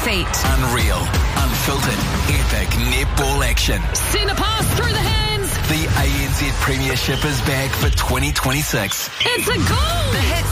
feet. Unreal, unfiltered, epic netball action. Centre pass through the hands. The ANZ Premiership is back for 2026. It's a goal. The Hits